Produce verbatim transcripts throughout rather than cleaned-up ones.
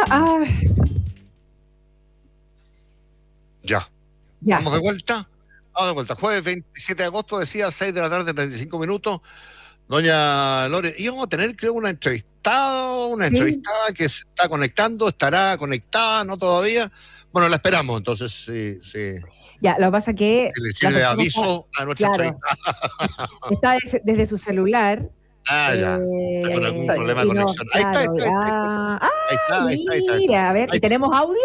ah. Ya. Ya. Vamos de vuelta. Vamos de vuelta. Jueves veintisiete de agosto, decía, seis de la tarde, treinta y cinco minutos. Doña Lore, íbamos a tener, creo, una entrevistada, una Sí. entrevistada que se está conectando, estará conectada, no todavía. Bueno, la esperamos, entonces, sí, sí. Ya, lo que pasa es que Si le la sirve persona aviso está, a nuestra claro, entrevistada. está desde, desde su celular. Ah, ya. Está con algún Eh, problema de y no, conexión. Ahí está, ahí claro, está, ahí está, ahí está. ah, Ahí está, ah, ahí está, ahí está, ahí está. mira, a ver, Ahí ¿y está. tenemos audio?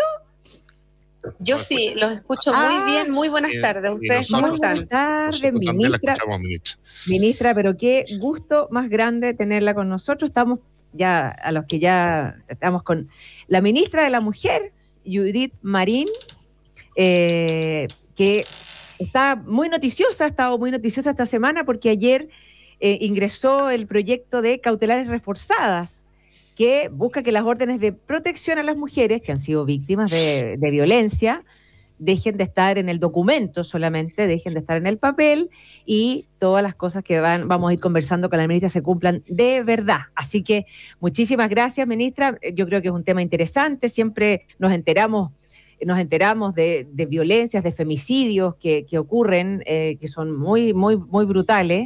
Yo ¿Nos sí, escucha? los escucho muy Ah, bien. Muy buenas Y, tardes. y ¿Ustedes cómo Muy nosotros, están? buenas tardes, nosotros también la ministra. escuchamos, ministra. Ministra, pero qué gusto más grande tenerla con nosotros. Estamos ya, a los que ya estamos con la ministra de la Mujer, Judith Marín, eh, que está muy noticiosa, ha estado muy noticiosa esta semana porque ayer eh, ingresó el proyecto de cautelares reforzadas que busca que las órdenes de protección a las mujeres que han sido víctimas de, de violencia dejen de estar en el documento solamente, dejen de estar en el papel y todas las cosas que van, vamos a ir conversando con la ministra se cumplan de verdad. Así que muchísimas gracias, ministra. Yo creo que es un tema interesante, siempre nos enteramos nos enteramos de, de violencias, de femicidios que, que ocurren, eh, que son muy, muy, muy brutales,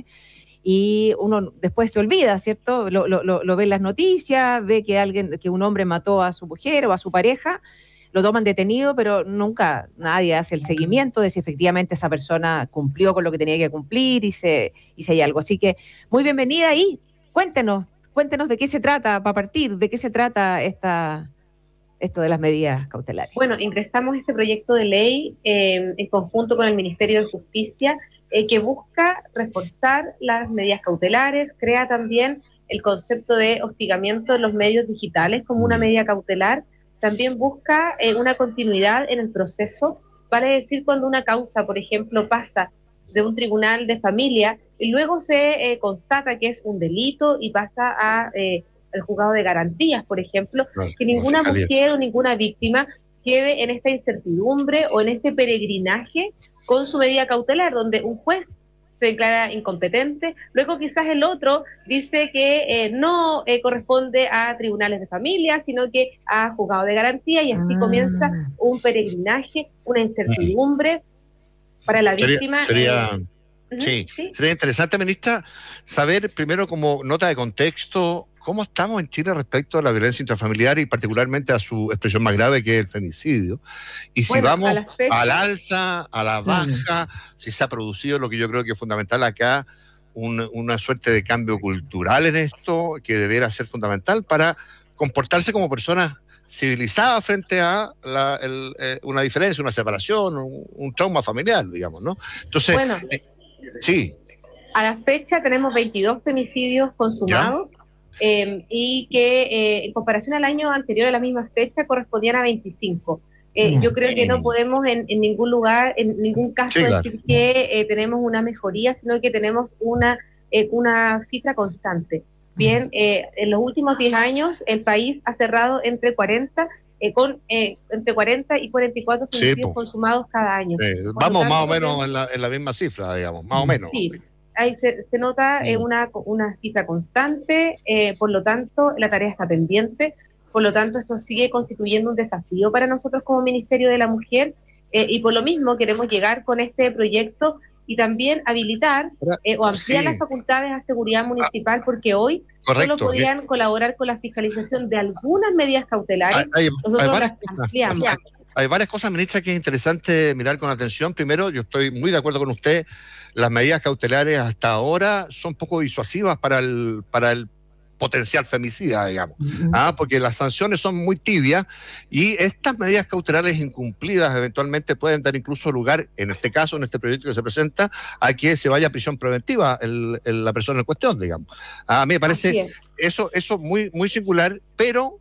y uno después se olvida, ¿cierto? Lo, lo, lo ve en las noticias, ve que alguien, que un hombre mató a su mujer o a su pareja, lo toman detenido, pero nunca nadie hace el seguimiento de si efectivamente esa persona cumplió con lo que tenía que cumplir y se, y si hay algo. Así que muy bienvenida y cuéntenos, cuéntenos de qué se trata, para partir, de qué se trata esta... esto de las medidas cautelares. Bueno, ingresamos este proyecto de ley eh, en conjunto con el Ministerio de Justicia eh, que busca reforzar las medidas cautelares, crea también el concepto de hostigamiento en los medios digitales como una medida cautelar, también busca eh, una continuidad en el proceso, vale decir cuando una causa, por ejemplo, pasa de un tribunal de familia y luego se eh, constata que es un delito y pasa a... Eh, el juzgado de garantías, por ejemplo, Claro, que ninguna fiscalía. mujer o ninguna víctima quede en esta incertidumbre o en este peregrinaje con su medida cautelar, donde un juez se declara incompetente, luego quizás el otro dice que eh, no eh, corresponde a tribunales de familia, sino que a juzgado de garantía, y así Ah. comienza un peregrinaje, una incertidumbre para la Sería, víctima. sería, eh, uh-huh, sí, ¿sí? sería interesante, ministra, saber primero como nota de contexto cómo estamos en Chile respecto a la violencia intrafamiliar y particularmente a su expresión más grave que es el femicidio. Y si Bueno, vamos a la fecha, al alza, a la baja, si se ha producido lo que yo creo que es fundamental acá, un, una suerte de cambio cultural en esto que debiera ser fundamental para comportarse como personas civilizadas frente a la, el, eh, una diferencia, una separación, un, un trauma familiar, digamos, ¿no? Entonces, bueno, eh, sí. a la fecha tenemos veintidós femicidios consumados. ¿Ya? Eh, y que eh, en comparación al año anterior a la misma fecha correspondían a veinticinco. Eh, Yeah. Yo creo que no podemos en, en ningún lugar, en ningún caso Sí, claro. decir que eh, tenemos una mejoría, sino que tenemos una, eh, una cifra constante. Bien, eh, en los últimos diez años el país ha cerrado entre cuarenta, eh, con, eh, entre cuarenta y cuarenta y cuatro femicidios Sí, consumados cada año. Eh, vamos tanto, más o menos en la, en la misma cifra, digamos, más o menos. Sí, ahí se, se nota eh, una, una cifra constante, eh, por lo tanto la tarea está pendiente, por lo tanto esto sigue constituyendo un desafío para nosotros como Ministerio de la Mujer, eh, y por lo mismo queremos llegar con este proyecto y también habilitar eh, o ampliar sí. las facultades a seguridad municipal, porque hoy Correcto. solo podían eh. colaborar con la fiscalización de algunas medidas cautelares. Hay, hay, nosotros hay varias las ampliamos. Hay, hay varias cosas, ministra, que es interesante mirar con atención. Primero, yo estoy muy de acuerdo con usted, las medidas cautelares hasta ahora son poco disuasivas para el, para el potencial femicida, digamos, uh-huh. ¿ah? Porque las sanciones son muy tibias y estas medidas cautelares incumplidas eventualmente pueden dar incluso lugar, en este caso, en este proyecto que se presenta, a que se vaya a prisión preventiva el, el, la persona en cuestión, digamos. A mí me parece eso, eso muy, muy singular, pero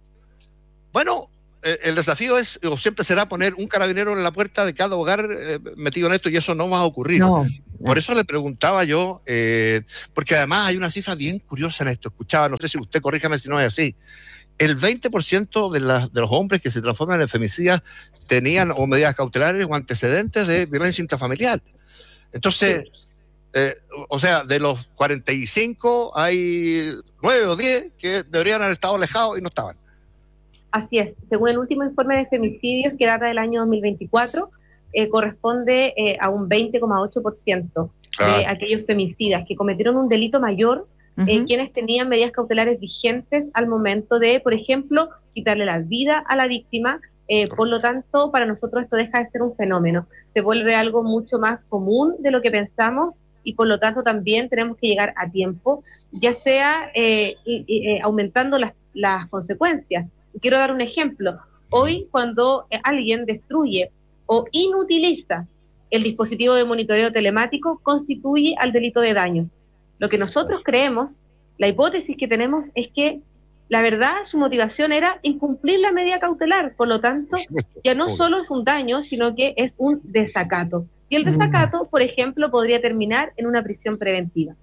bueno, el desafío es, o siempre será, poner un carabinero en la puerta de cada hogar eh, metido en esto, y eso no va a ocurrir. No, no. Por eso le preguntaba yo, eh, porque además hay una cifra bien curiosa en esto. Escuchaba, no sé si usted corríjame si no es así, el veinte por ciento de, la, de los hombres que se transforman en femicidas tenían o medidas cautelares o antecedentes de violencia intrafamiliar. Entonces, sí. eh, o sea, de los cuarenta y cinco hay nueve o diez que deberían haber estado alejados y no estaban. Así es, según el último informe de femicidios que data del año dos mil veinticuatro, eh, corresponde eh, a un veinte coma ocho por ciento Claro. de aquellos femicidas que cometieron un delito mayor, eh, Ujú. quienes tenían medidas cautelares vigentes al momento de, por ejemplo, quitarle la vida a la víctima. Eh, por lo tanto, para nosotros esto deja de ser un fenómeno, se vuelve algo mucho más común de lo que pensamos y por lo tanto también tenemos que llegar a tiempo, ya sea eh, y, y, eh, aumentando las, las consecuencias. Quiero dar un ejemplo. Hoy, cuando eh, alguien destruye o inutiliza el dispositivo de monitoreo telemático, constituye al delito de daños. Lo que nosotros creemos, la hipótesis que tenemos es que la verdad, su motivación era incumplir la medida cautelar, por lo tanto, ya no solo es un daño, sino que es un desacato. Y el desacato, por ejemplo, podría terminar en una prisión preventiva.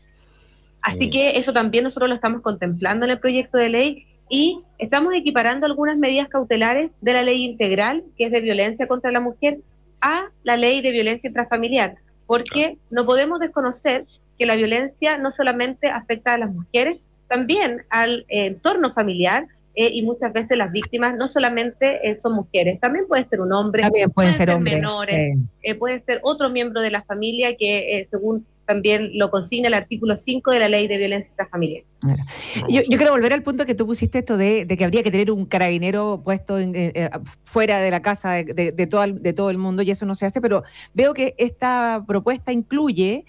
Así que eso también nosotros lo estamos contemplando en el proyecto de ley y estamos equiparando algunas medidas cautelares de la ley integral, que es de violencia contra la mujer, a la ley de violencia intrafamiliar, porque no podemos desconocer que la violencia no solamente afecta a las mujeres, también al eh, entorno familiar, eh, y muchas veces las víctimas no solamente eh, son mujeres, también puede ser un hombre, También pueden ser ser hombres, menores, sí. eh, puede ser otro miembro de la familia que eh, según también lo consigna el artículo cinco de la ley de violencia intrafamiliar. Bueno, yo, yo quiero volver al punto que tú pusiste esto de, de que habría que tener un carabinero puesto en, eh, fuera de la casa de, de, de, todo, de todo el mundo y eso no se hace, pero veo que esta propuesta incluye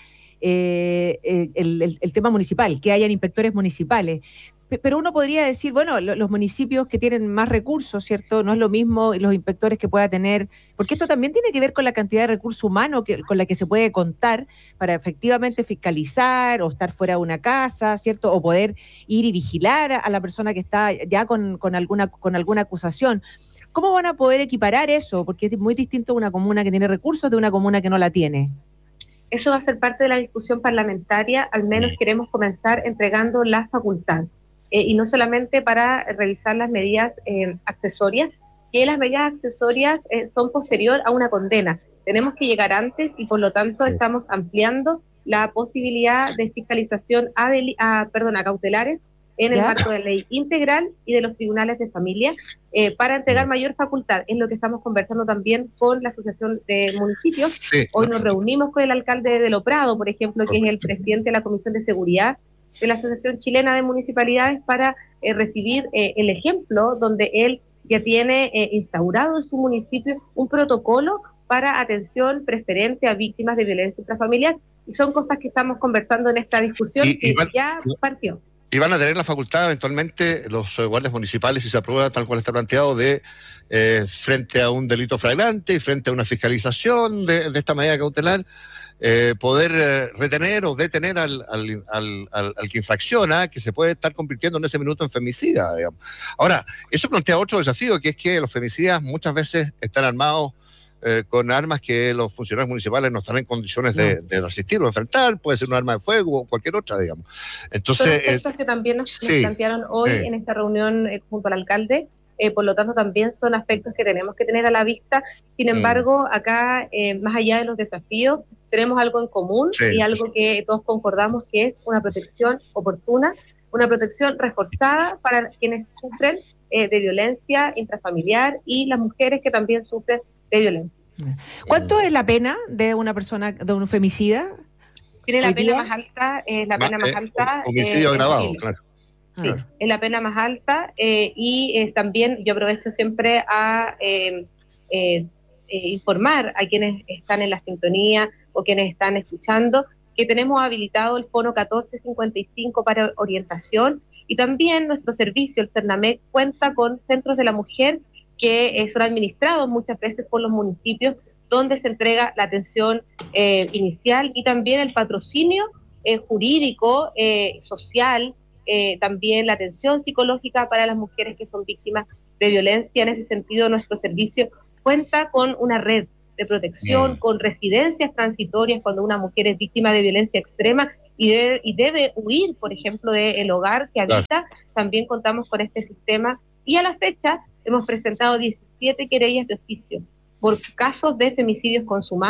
eh, el, el, el tema municipal, que hayan inspectores municipales. Pero uno podría decir, bueno, los municipios que tienen más recursos, ¿cierto? No es lo mismo los inspectores que pueda tener, porque esto también tiene que ver con la cantidad de recursos humanos que, con la que se puede contar para efectivamente fiscalizar o estar fuera de una casa, ¿cierto? O poder ir y vigilar a la persona que está ya con, con, alguna, con alguna acusación. ¿Cómo van a poder equiparar eso? Porque es muy distinto una comuna que tiene recursos de una comuna que no la tiene. Eso va a ser parte de la discusión parlamentaria, al menos queremos comenzar entregando la facultad. Eh, y no solamente para revisar las medidas eh, accesorias, que las medidas accesorias eh, son posterior a una condena. Tenemos que llegar antes y por lo tanto estamos ampliando la posibilidad de fiscalización a, deli- a, perdón, a cautelares en el ¿Ya? marco de ley integral y de los tribunales de familia eh, para entregar mayor facultad. Es lo que estamos conversando también con la Asociación de Municipios. Sí. Hoy nos reunimos con el alcalde de Loprado, por ejemplo, que es el presidente de la Comisión de Seguridad de la Asociación Chilena de Municipalidades, para eh, recibir eh, el ejemplo donde él ya tiene eh, instaurado en su municipio un protocolo para atención preferente a víctimas de violencia intrafamiliar, y son cosas que estamos conversando en esta discusión Y- y que van- ya partió. Y van a tener la facultad eventualmente los eh, guardias municipales, si se aprueba tal cual está planteado, de eh, frente a un delito flagrante y frente a una fiscalización de, de esta medida cautelar, eh, poder eh, retener o detener al, al, al, al, al que infracciona, que se puede estar convirtiendo en ese minuto en femicida, digamos. Ahora, eso plantea otro desafío, que es que los femicidas muchas veces están armados Eh, con armas que los funcionarios municipales no están en condiciones No. de, de resistir o enfrentar, puede ser un arma de fuego o cualquier otra, digamos. Son Entonces, aspectos eh, que también nos, sí, nos plantearon hoy sí. en esta reunión eh, junto al alcalde, eh, por lo tanto también son aspectos que tenemos que tener a la vista. Sin embargo, acá, eh, más allá de los desafíos, tenemos algo en común Sí, y algo que todos concordamos, que es una protección oportuna, una protección reforzada para quienes sufren eh, de violencia intrafamiliar y las mujeres que también sufren de violencia. ¿Cuánto es la pena de una persona, de un femicida? Tiene la ¿Hoy pena día? más alta, es la Ma- pena más eh, alta homicidio eh, en agravado, Chile. claro. Sí, Ah. es la pena más alta eh, y eh, también yo aprovecho siempre a eh, eh, eh, informar a quienes están en la sintonía o quienes están escuchando que tenemos habilitado el fono catorce cincuenta y cinco para orientación, y también nuestro servicio, el CERNAMEC, cuenta con centros de la mujer que eh, son administrados muchas veces por los municipios, donde se entrega la atención eh, inicial y también el patrocinio eh, jurídico, eh, social, eh, también la atención psicológica para las mujeres que son víctimas de violencia. En ese sentido, nuestro servicio cuenta con una red de protección, Bien. con residencias transitorias cuando una mujer es víctima de violencia extrema y debe, y debe huir, por ejemplo, del hogar que habita. Claro. También contamos con este sistema y a la fecha hemos presentado diecisiete querellas de oficio por casos de femicidios consumados,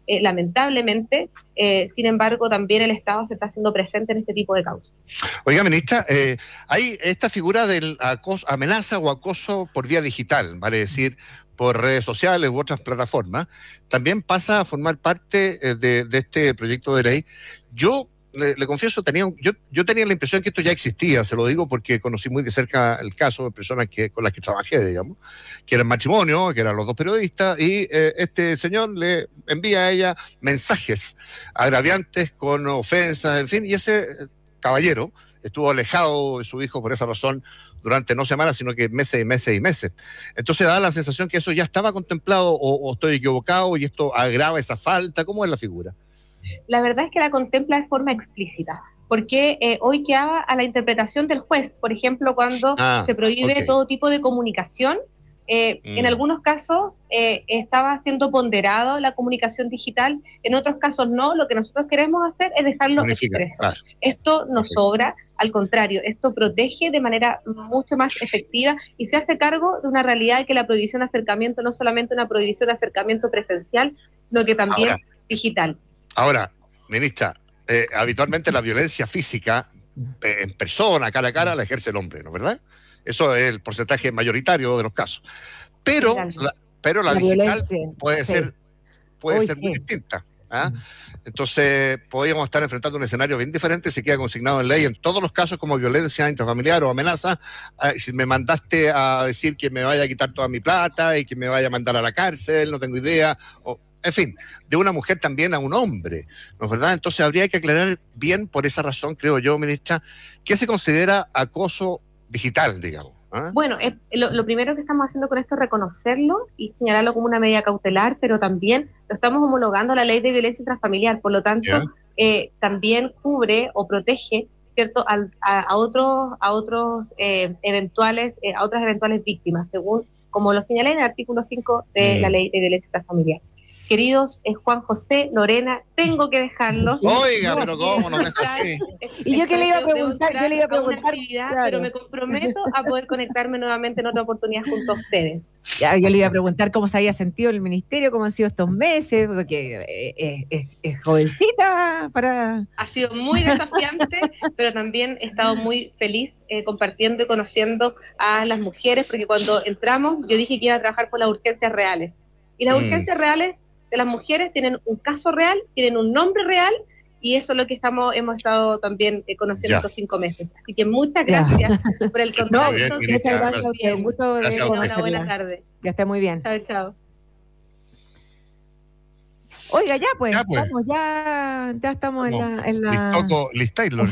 eh, lamentablemente, eh, sin embargo, también el Estado se está haciendo presente en este tipo de causas. Oiga, ministra, eh, hay esta figura del acoso, amenaza o acoso por vía digital, vale decir, por redes sociales u otras plataformas, también pasa a formar parte eh, de, de este proyecto de ley. Yo le, le confieso, tenía, yo, yo tenía la impresión que esto ya existía, se lo digo porque conocí muy de cerca el caso de personas que, con las que trabajé, digamos, que eran matrimonio, que eran los dos periodistas, y eh, este señor le envía a ella mensajes agraviantes con ofensas, en fin, y ese caballero estuvo alejado de su hijo por esa razón durante no semanas, sino que meses y meses y meses. Entonces da la sensación que eso ya estaba contemplado o, o estoy equivocado y esto agrava esa falta. ¿Cómo es la figura? La verdad es que la contempla de forma explícita, porque eh, hoy quedaba a la interpretación del juez, por ejemplo, cuando Ah, se prohíbe okay. todo tipo de comunicación. Eh, mm. En algunos casos eh, estaba siendo ponderado la comunicación digital, en otros casos no. Lo que nosotros queremos hacer es dejarlo Unifica, expreso. claro. Esto no Okay. sobra, al contrario, esto protege de manera mucho más efectiva y se hace cargo de una realidad que la prohibición de acercamiento no es solamente una prohibición de acercamiento presencial, sino que también ahora, digital. Ahora, ministra, eh, habitualmente la violencia física eh, en persona, cara a cara, la ejerce el hombre, ¿no es verdad? Eso es el porcentaje mayoritario de los casos. Pero la, pero la, la digital violencia, puede sí. ser, puede Hoy ser sí. muy distinta. ¿ah? Entonces, podríamos estar enfrentando un escenario bien diferente si queda consignado en ley en todos los casos como violencia intrafamiliar o amenaza. Eh, si me mandaste a decir que me vaya a quitar toda mi plata y que me vaya a mandar a la cárcel, no tengo idea. O, en fin, de una mujer también a un hombre, ¿no es verdad? Entonces, habría que aclarar bien, por esa razón, creo yo, ministra, ¿qué se considera acoso digital, digamos? ¿Ah? Bueno, eh, lo, lo primero que estamos haciendo con esto es reconocerlo y señalarlo como una medida cautelar, pero también lo estamos homologando a la ley de violencia intrafamiliar, por lo tanto, yeah. eh, también cubre o protege, ¿cierto?, a, a, a otros, a otros eh, eventuales, eh, a otras eventuales víctimas, según como lo señalé en el artículo cinco de mm. la ley de violencia intrafamiliar. Queridos eh, Juan José, Lorena, tengo que dejarlos. Oiga, no, pero ¿cómo no me dejas así? Y yo que le iba a preguntar, yo le iba a preguntar, actividad, claro. Pero me comprometo a poder conectarme nuevamente en otra oportunidad junto a ustedes. Ya, yo le iba a preguntar cómo se había sentido el ministerio, cómo han sido estos meses, porque es, es, es jovencita para... Ha sido muy desafiante, pero también he estado muy feliz eh, compartiendo y conociendo a las mujeres, porque cuando entramos yo dije que iba a trabajar por las urgencias reales. Y las mm. urgencias reales de las mujeres tienen un caso real, tienen un nombre real, y eso es lo que estamos hemos estado también eh, conociendo ya. estos cinco meses. Así que muchas gracias ya. por el contacto. No, bien, muchas gracias a usted. Un gusto de gracias una buena, buena tarde. Que esté muy bien. Chao, chao. Oiga, ya pues, ya, pues. Vamos, ya, ya estamos en la... En la... Listoco, Liz Taylor.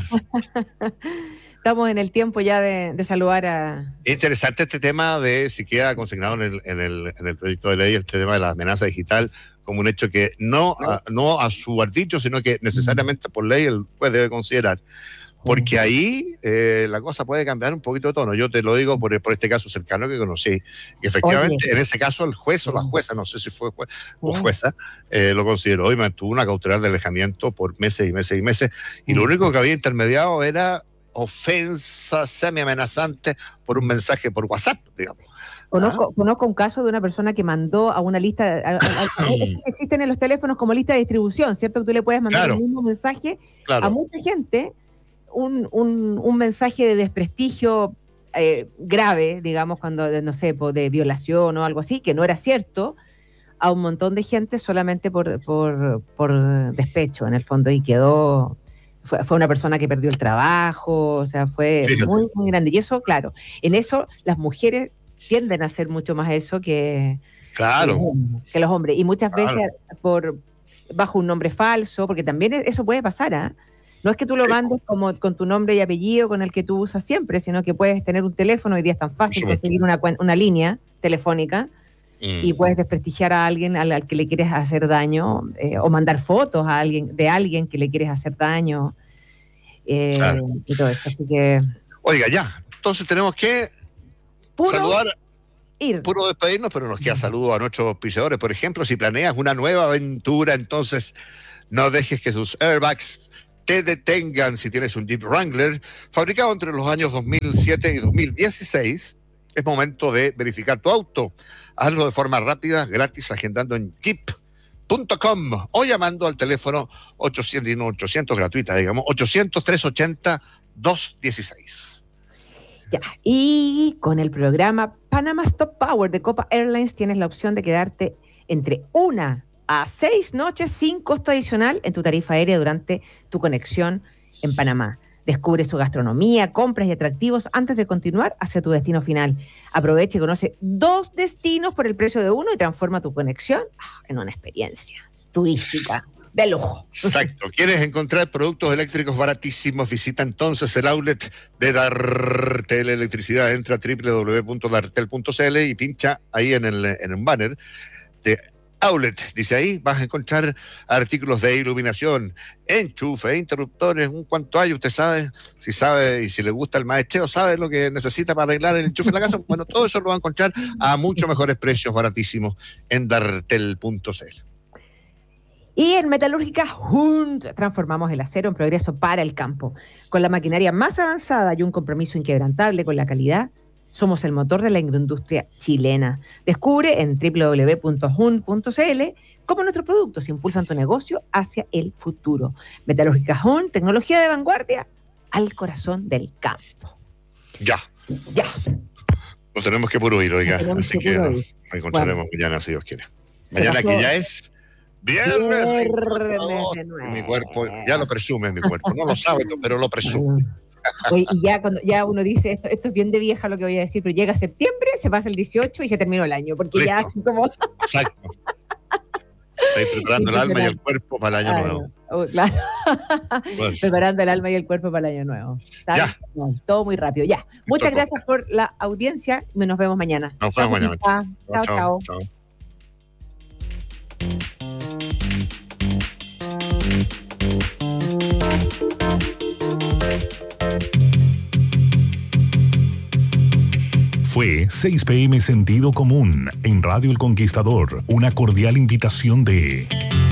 Estamos en el tiempo ya de, de saludar a... Es interesante este tema de si queda consignado en el, en, el, en el proyecto de ley, este tema de la amenaza digital, como un hecho que no, no. A, no a su arbitrio, sino que necesariamente por ley el juez debe considerar. Porque ahí eh, la cosa puede cambiar un poquito de tono. Yo te lo digo por, por este caso cercano que conocí. Que efectivamente, Oye. en ese caso, el juez o la jueza, no sé si fue juez o jueza, eh, lo consideró y mantuvo una cautelar de alejamiento por meses y meses y meses. Y lo único que había intermediado era ofensas semi-amenazantes por un mensaje por WhatsApp, digamos. Conozco, ¿Ah? conozco un caso de una persona que mandó a una lista, a, a, a, existen en los teléfonos como lista de distribución, ¿cierto? Que tú le puedes mandar claro. el mismo mensaje claro. a mucha gente, un, un, un mensaje de desprestigio eh, grave, digamos, cuando, no sé, de violación o algo así, que no era cierto, a un montón de gente solamente por, por, por despecho, en el fondo, y quedó... Fue, fue una persona que perdió el trabajo, o sea, fue Fíjate. muy, muy grande. Y eso, claro, en eso las mujeres tienden a hacer mucho más eso que, claro. que, que los hombres. Y muchas claro. veces por bajo un nombre falso, porque también eso puede pasar, ¿ah? ¿eh? No es que tú lo mandes como con tu nombre y apellido con el que tú usas siempre, sino que puedes tener un teléfono, hoy día es tan fácil conseguir una, una línea telefónica, y puedes desprestigiar a alguien al, al que le quieres hacer daño, eh, o mandar fotos a alguien de alguien que le quieres hacer daño, eh, claro. y todo eso. Así que... Oiga, ya, entonces tenemos que puro saludar, ir. puro despedirnos, pero nos queda saludo a nuestros auspiciadores. Por ejemplo, si planeas una nueva aventura, entonces no dejes que sus airbags te detengan. Si tienes un Jeep Wrangler fabricado entre los años dos mil siete y dos mil dieciséis, es momento de verificar tu auto. Hazlo de forma rápida, gratis, agendando en jeep punto com o llamando al teléfono ochocientos, y no ochocientos, gratuita, digamos, ochocientos, trescientos ochenta, doscientos dieciséis. Ya, y con el programa Panama Stop Power de Copa Airlines tienes la opción de quedarte entre una a seis noches sin costo adicional en tu tarifa aérea durante tu conexión en Panamá. Descubre su gastronomía, compras y atractivos antes de continuar hacia tu destino final. Aprovecha y conoce dos destinos por el precio de uno y transforma tu conexión en una experiencia turística de lujo. Exacto. ¿Quieres encontrar productos eléctricos baratísimos? Visita entonces el outlet de Dartel Electricidad. Entra a doble u doble u doble u punto dartel punto c l y pincha ahí en el, en el banner de outlet. Dice ahí, vas a encontrar artículos de iluminación, enchufe, interruptores, un cuanto hay, usted sabe, si sabe y si le gusta el maecheo, sabe lo que necesita para arreglar el enchufe en la casa. Bueno, todo eso lo va a encontrar a mucho mejores precios, baratísimos, en dartel punto c l. Y en Metalúrgica Hund transformamos el acero en progreso para el campo. Con la maquinaria más avanzada y un compromiso inquebrantable con la calidad, somos el motor de la agroindustria chilena. Descubre en doble u doble u doble u punto hund punto c l cómo nuestros productos impulsan tu negocio hacia el futuro. Metalúrgica Hund, tecnología de vanguardia al corazón del campo. Ya. Ya. Nos tenemos que puro ir, oiga. Así que nos encontraremos bueno. mañana, si Dios quiere. Mañana que ya es viernes. Viernes de nuevo. Mi cuerpo, ya lo presume mi cuerpo. No lo sabe, pero lo presume. Oye, y ya cuando ya uno dice esto, esto es bien de vieja lo que voy a decir, pero llega septiembre, se pasa el diociocho y se terminó el año, porque Listo. Ya así como... Exacto. Estáis preparando el alma y el cuerpo para el año Ay, nuevo. Oh, claro. Bueno. Preparando el alma y el cuerpo para el año nuevo. Ya. No, todo muy rápido. Ya. Muchas Listo. Gracias por la audiencia. Nos vemos mañana. Nos vemos mañana. Chao, chao. chao. chao. Fue seis pe eme Sentido Común en Radio El Conquistador, una cordial invitación de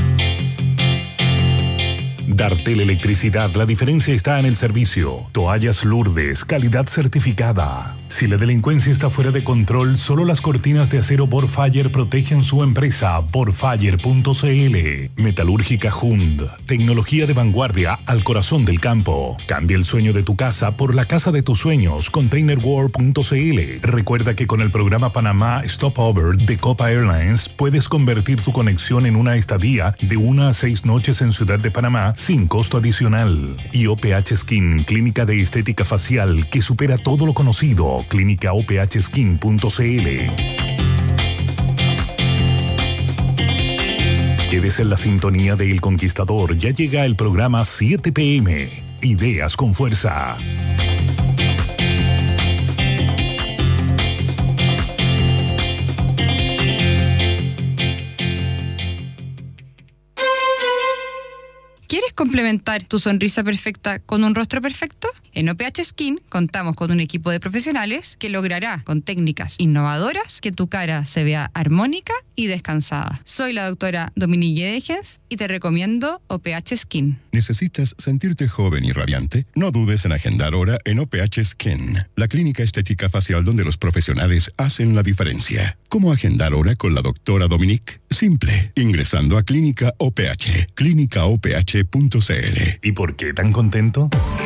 Dartel Electricidad. La diferencia está en el servicio. Toallas Lourdes, calidad certificada. Si la delincuencia está fuera de control, solo las cortinas de acero Borfire protegen su empresa. Borfire punto c l. Metalúrgica Hund, tecnología de vanguardia al corazón del campo. Cambia el sueño de tu casa por la casa de tus sueños. containerworld punto c l. Recuerda que con el programa Panamá Stopover de Copa Airlines puedes convertir tu conexión en una estadía de una a seis noches en Ciudad de Panamá sin costo adicional. Y O P H Skin, clínica de estética facial que supera todo lo conocido. clínica o p h skin punto c l. Quédese en la sintonía de El Conquistador. Ya llega el programa siete pe eme. Ideas con fuerza. ¿Quieres complementar tu sonrisa perfecta con un rostro perfecto? En O P H Skin contamos con un equipo de profesionales que logrará, con técnicas innovadoras, que tu cara se vea armónica y descansada. Soy la doctora Dominique Degens y te recomiendo O P H Skin. ¿Necesitas sentirte joven y radiante? No dudes en agendar hora en O P H Skin, la clínica estética facial donde los profesionales hacen la diferencia. ¿Cómo agendar hora con la doctora Dominique? Simple, ingresando a Clínica O P H, clínica o p h punto c l. ¿Y por qué tan contento?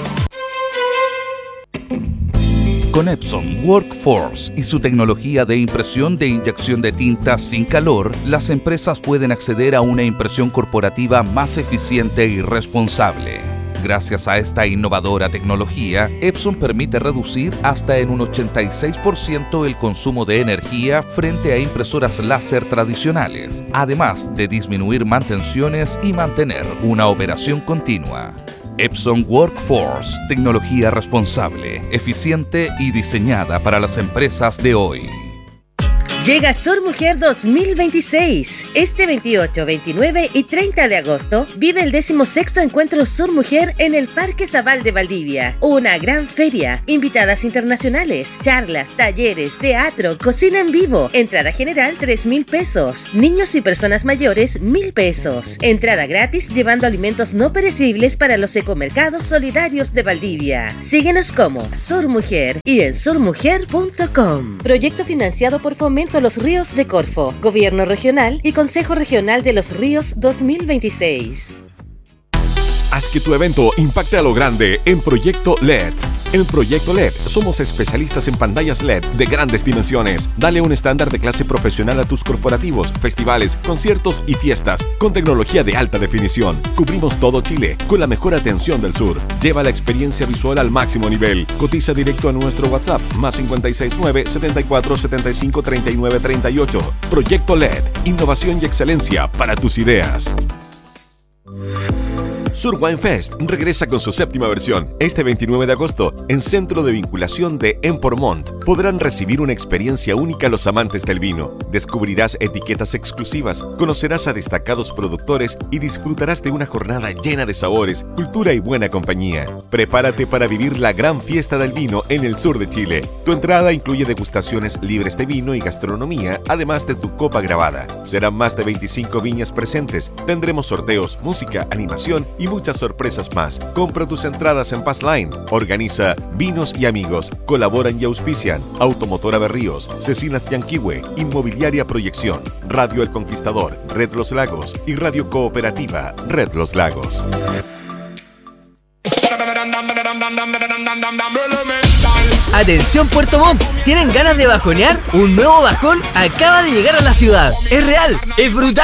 Con Epson Workforce y su tecnología de impresión de inyección de tinta sin calor, las empresas pueden acceder a una impresión corporativa más eficiente y responsable. Gracias a esta innovadora tecnología, Epson permite reducir hasta en un ochenta y seis por ciento el consumo de energía frente a impresoras láser tradicionales, además de disminuir mantenciones y mantener una operación continua. Epson Workforce, tecnología responsable, eficiente y diseñada para las empresas de hoy. Llega Sor Mujer dos mil veintiséis. Este veintiocho, veintinueve y treinta de agosto vive el decimosexto encuentro Sor Mujer en el Parque Zabal de Valdivia. Una gran feria, invitadas internacionales, charlas, talleres, teatro, cocina en vivo. Entrada general tres mil pesos. Niños y personas mayores mil pesos. Entrada gratis llevando alimentos no perecibles para los ecomercados solidarios de Valdivia. Síguenos como Sor Mujer y en sor mujer punto com. Proyecto financiado por Fomento junto a los ríos de Corfo, Gobierno Regional y Consejo Regional de los Ríos dos mil veintiséis. Haz que tu evento impacte a lo grande en Proyecto L E D. En Proyecto L E D somos especialistas en pantallas L E D de grandes dimensiones. Dale un estándar de clase profesional a tus corporativos, festivales, conciertos y fiestas con tecnología de alta definición. Cubrimos todo Chile con la mejor atención del sur. Lleva la experiencia visual al máximo nivel. Cotiza directo a nuestro WhatsApp más cinco seis nueve, setenta y cuatro, setenta y cinco, treinta y nueve, treinta y ocho. Proyecto L E D. Innovación y excelencia para tus ideas. Sur Wine Fest regresa con su séptima versión. Este veintinueve de agosto, en Centro de Vinculación de Empormont, podrán recibir una experiencia única los amantes del vino. Descubrirás etiquetas exclusivas, conocerás a destacados productores y disfrutarás de una jornada llena de sabores, cultura y buena compañía. Prepárate para vivir la gran fiesta del vino en el sur de Chile. Tu entrada incluye degustaciones libres de vino y gastronomía, además de tu copa grabada. Serán más de veinticinco viñas presentes. Tendremos sorteos, música, animación y muchas sorpresas más. Compra tus entradas en Passline. Organiza Vinos y Amigos. Colaboran y auspician Automotora Berríos, Cecinas Yanquihue, Inmobiliaria Proyección, Radio El Conquistador, Red Los Lagos y Radio Cooperativa Red Los Lagos. Atención Puerto Montt, ¿tienen ganas de bajonear? Un nuevo bajón acaba de llegar a la ciudad. Es real, es brutal.